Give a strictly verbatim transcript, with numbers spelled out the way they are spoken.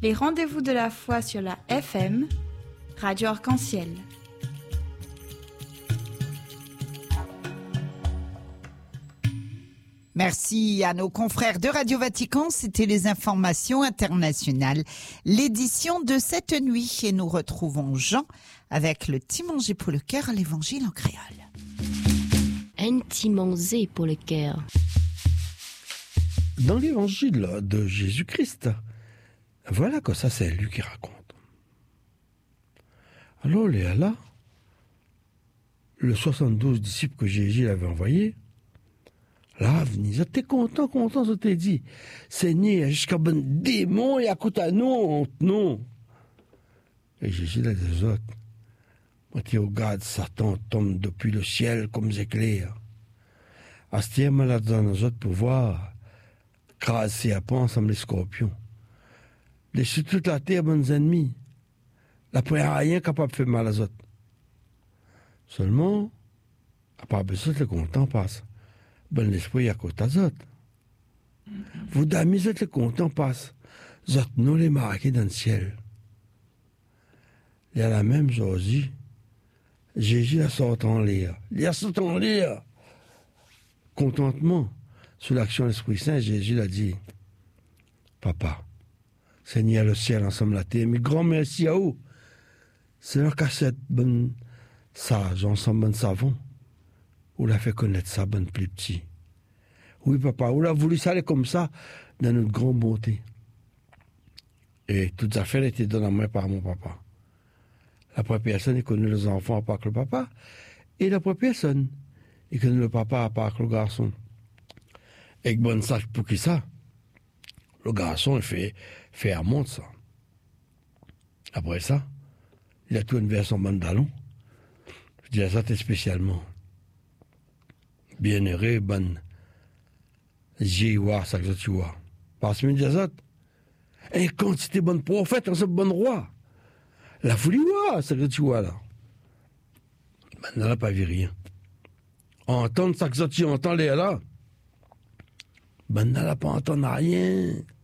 Les rendez-vous de la foi sur la F M, Radio Arc-en-Ciel. Merci à nos confrères de Radio Vatican, c'était les informations internationales, l'édition de cette nuit. Et nous retrouvons Jean avec le Timongé pour le cœur, l'évangile en créole. Un Timongé pour le cœur. Dans l'évangile de Jésus-Christ, voilà que ça c'est lui qui raconte. Alors là, le soixante-douze disciples que Jésus avait envoyés, là, venez, j'étais content, content, je t'ai dit. Seigneur, jusqu'à bon démon et à côté à nous, non. Et Jésus a des autres. Moi, tu regardes, Satan tombe depuis le ciel comme des éclairs. À ce temps, là, dans nos autres pouvoirs, crasser à pas ensemble les scorpions. Laissez toute la terre, bons ennemis. La première rien capable de faire mal aux autres. Seulement, à part besoin, le content passe. Ben l'esprit à côté des autres. Vous d'amis, vous êtes le content passe. Vous êtes nous les marqués dans le ciel. Il y a la même chose. Jésus la sort en l'air. Il a sorti en l'air. Contentement. Sous l'action de l'Esprit Saint, Jésus l'a dit. Papa, Seigneur le ciel ensemble la terre, mais grand merci à vous. C'est leur cassette bonne sage, ensemble bonne savon. Ou l'a fait connaître ça, bonne plus petit. Oui, papa, ou l'a voulu ça aller comme ça, dans notre grande bonté. Et toutes les affaires étaient données à moi par mon papa. La première personne, il connaît les enfants à part que le papa. Et la première personne, il connaît le papa à part que le garçon. Et que bonne sache pour qui ça? Le garçon, il fait, fait à monte ça. Après ça, il a tout une version bandalon. Je dis à ça, t'es spécialement. Bien heureux, bonne. J'ai voir ça que tu vois. Parce que je dis et quand c'était bonne prophète, on se bon roi. La folie voir ça que tu vois là. Ben, elle n'a pas vu rien. Entendre ça que tu entends là. Ben, elle n'a pas entendu rien.